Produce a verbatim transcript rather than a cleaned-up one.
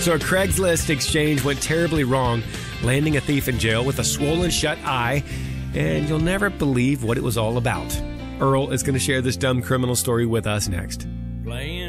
So a Craigslist exchange went terribly wrong, landing a thief in jail with a swollen shut eye, and you'll never believe what it was all about. Earl is going to share this dumb criminal story with us next. Playing